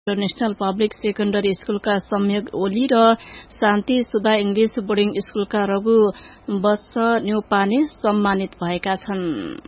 National public secondary स्कूलका संयोग ओली र शान्ति सुधा इंग्लिश बोर्डिङ स्कूलका रघु वत्स न्यौपाने सम्मानित भएका छन्।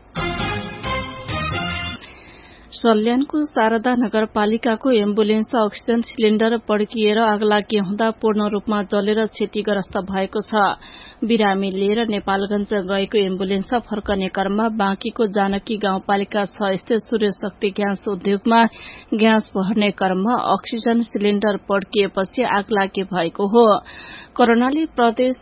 सल्यानको शारदा नगरपालिकाको एम्बुलेन्स अक्सिजन सिलिण्डर पड्किएर आगलागी हुँदा पूर्ण रूपमा जलेर क्षतिग्रस्त भएको छ। बिरामी लिएर नेपालगंज गएको एम्बुलेन्स फर्कने क्रममा बाँकीको जानकी गाउँपालिका 6 स्थित सूर्य शक्ति ग्यास उद्योगमा ग्यास भर्ने क्रममा अक्सिजन सिलिण्डर पड्किएपछि आगलागी भएको हो। कर्णाली प्रदेश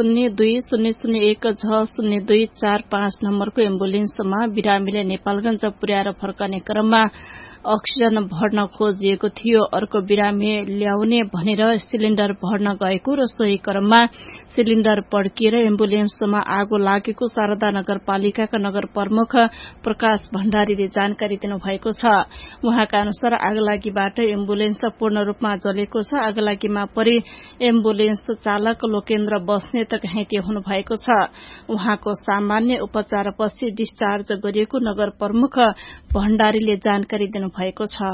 020001602445 नम्बरको एम्बुलेन्समा बिरामीले नेपालगंज पुर्याएर फर्कने क्रममा अक्सिजन भर्न खोजिएको थियो। अर्को बिरामी ल्याउने भनेर सिलिण्डर भर्न गएको र सोही क्रममा सिलिण्डर पड्किएर एम्बुलेन्समा आगो लागेको शारदा नगरपालिकाका नगर प्रमुख प्रकाश भण्डारीले जानकारी दिनुभएको छ। उहाँका अनुसार आगलागीबाट एम्बुलेन्स पूर्ण रूपमा जलेको छ। आगलागीमा परि एम्बुलेन्स चालक लोकेन्द्र बस्नेत घाइते हुनुभएको छ। उहाँको सामान्य उपचारपछि डिस्चार्ज गरिएको नगर प्रमुख भण्डारीले जानकारी दिनुभएको छ।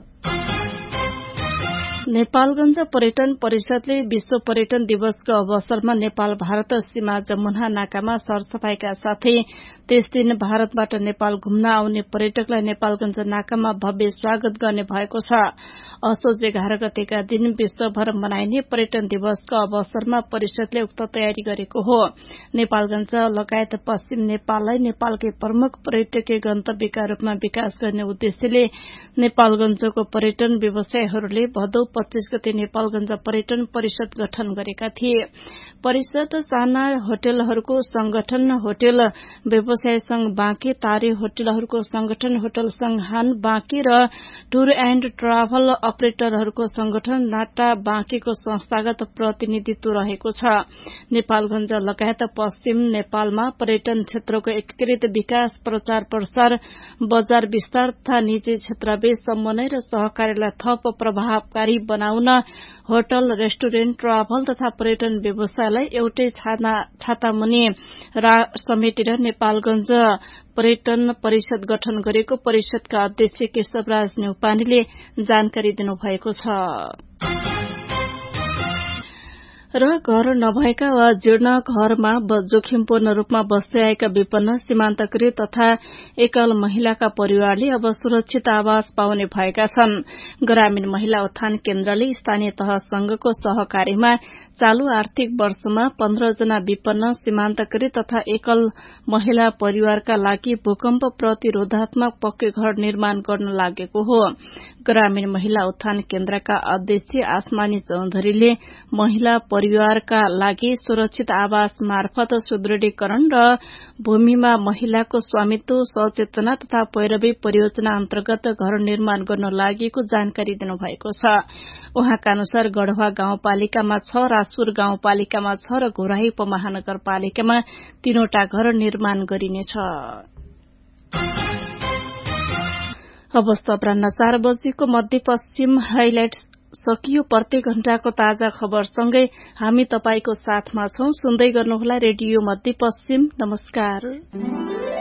नेपालगंज पर्यटन परिषदले विश्व पर्यटन दिवसको अवसरमा नेपाल भारत सीमा जमुना नाकामा सरसफाईका साथै त्यस दिन भारतबाट नेपाल घुम्न आउने पर्यटकलाई नेपालगंज नाकामा भव्य स्वागत गर्ने भएको छ। असोज 11 गतेका दिन विश्वभर मनाइने पर्यटन दिवसको अवसरमा परिषदले उक्त तयारी गरेको हो। नेपालगंज लगायत पश्चिम नेपाललाई नेपालकै प्रमुख पर्यटकीय गन्तव्यका रूपमा विकास गर्ने उद्देश्यले नेपालगंजको पर्यटन व्यवसायीहरूले भदौ 25 गते नेपालगंज पर्यटन परिषद गठन गरेका थिए। परिषद साना होटलहरूको संगठन होटल व्यवसाय संघ बाँके, तारे होटलहरूको संगठन होटल संघ हान बाँके र टूर एण्ड ट्राभल अपरेटरहरूको संगठन नाटा बाँकेको संस्थागत प्रतिनिधित्व रहेको छ। नेपालगंज लगायत पश्चिम नेपालमा पर्यटन क्षेत्रको एकीकृत विकास, प्रचार प्रसार, बजार विस्तार तथा निजी क्षेत्रबीच समन्वय र सहकार्यलाई थप प्रभावकारी बनाउन होटल, रेस्टुरेन्ट, ट्राभल तथा पर्यटन व्यवसायलाई एउटै छातामुनि समेटेर नेपालगंज पर्यटन परिषद गठन गरेको परिषदका अध्यक्ष केशवराज न्यौपानेले जानकारी दिनुभएको छ। र घर नभएका वा जीर्ण घरमा जोखिमपूर्ण रूपमा बस्दै आएका विपन्न सीमान्तकृत तथा एकल महिलाका परिवारले अब सुरक्षित आवास पाउने भएका छन्। ग्रामीण महिला उत्थान केन्द्रले स्थानीय तह संघको सहकार्यमा चालू आर्थिक वर्षमा 15 जना विपन्न सीमान्तकृत तथा एकल महिला परिवारका लागि भूकम्प प्रतिरोधात्मक पक्कै घर निर्माण गर्न लागेको हो। ग्रामीण महिला उत्थान केन्द्रका अध्यक्ष आसमानी चौधरीले महिला परिवारका लागि सुरक्षित आवास मार्फत सुदृढीकरण र भूमिमा महिलाको स्वामित्व सचेतना तथा पैरवी परियोजना अन्तर्गत घर निर्माण गर्न लागेको जानकारी दिनुभएको छ। उहाँका अनुसार गढ़वा गाउँपालिकामा 6, राजपुर गाउँपालिकामा 6 र घोराही उपमहानगरपालिकामा 3वटा घर निर्माण गरिनेछ। अवस्था अपराह्न 4 बजेको मध्यपश्चिम हाइलाइट्स सकियो। प्रत्येक घण्टाको ताजा खबरसँगै हामी तपाईको साथमा छौं। सुन्दै गर्नुहोला रेडियो मध्यपश्चिम। नमस्कार।